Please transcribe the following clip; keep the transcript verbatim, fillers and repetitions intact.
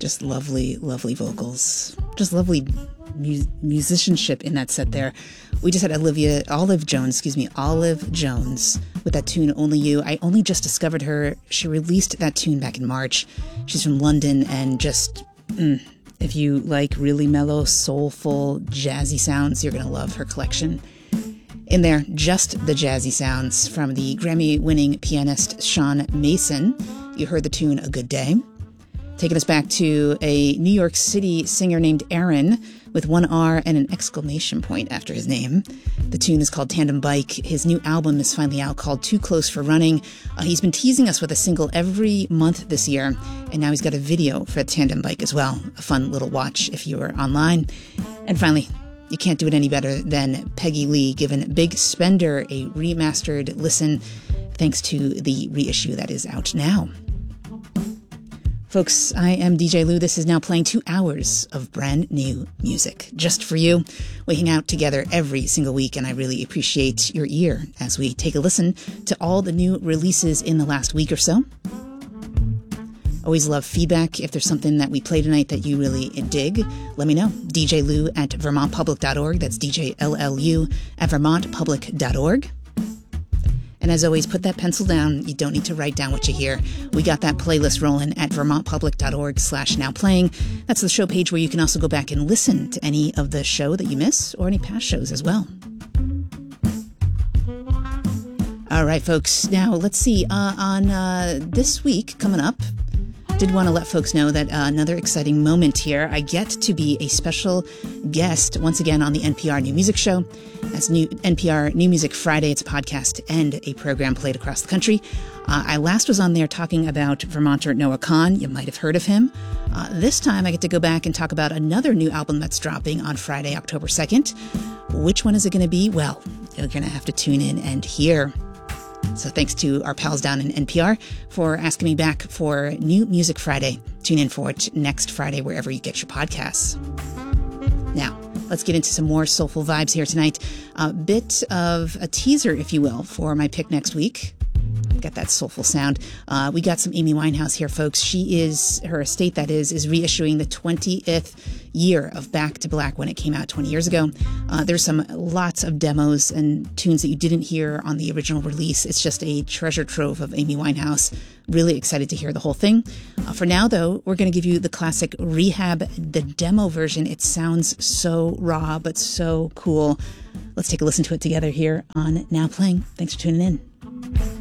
Just lovely, lovely vocals. Just lovely mu- musicianship in that set there. We just had Olivia, Olive Jones, excuse me, Olive Jones with that tune, Only You. I only just discovered her. She released that tune back in March. She's from London, and just, mm, if you like really mellow, soulful, jazzy sounds, you're going to love her collection. In there, just the jazzy sounds from the Grammy-winning pianist Sean Mason. You heard the tune A Good Day. Taking us back to a New York City singer named Aaron with one R and an exclamation point after his name. The tune is called Tandem Bike. His new album is finally out called Too Close for Running. Uh, he's been teasing us with a single every month this year, and now he's got a video for Tandem Bike as well. A fun little watch if you are online. And finally, you can't do it any better than Peggy Lee giving Big Spender a remastered listen thanks to the reissue that is out now. Folks, I am D J Lou. This is now playing two hours of brand new music just for you. We hang out together every single week, and I really appreciate your ear as we take a listen to all the new releases in the last week or so. Always love feedback. If there's something that we play tonight that you really dig, let me know. D J Lou at vermont public dot org. That's D J L L U at vermont public dot org. And as always, put that pencil down. You don't need to write down what you hear. We got that playlist rolling at vermont public dot org slash now playing. That's the show page where you can also go back and listen to any of the show that you miss or any past shows as well. All right, folks. Now, let's see. Uh, on uh, this week coming up, did want to let folks know that uh, another exciting moment here. I get to be a special guest once again on the N P R New Music Show. That's new N P R New Music Friday. It's a podcast and a program played across the country. Uh, I last was on there talking about Vermonter Noah Kahan. You might have heard of him. Uh, this time I get to go back and talk about another new album that's dropping on Friday, October second. Which one is it going to be? Well, you're going to have to tune in and hear. So thanks to our pals down in N P R for asking me back for New Music Friday. Tune in for it next Friday wherever you get your podcasts. Now, let's get into some more soulful vibes here tonight. A bit of a teaser, if you will, for my pick next week. Got that soulful sound. Uh, we got some Amy Winehouse here, folks. She is, her estate that is, is reissuing the twentieth year of Back to Black when it came out twenty years ago. Uh, there's some lots of demos and tunes that you didn't hear on the original release. It's just a treasure trove of Amy Winehouse. Really excited to hear the whole thing. Uh, for now, though, we're going to give you the classic Rehab, the demo version. It sounds so raw, but so cool. Let's take a listen to it together here on Now Playing. Thanks for tuning in.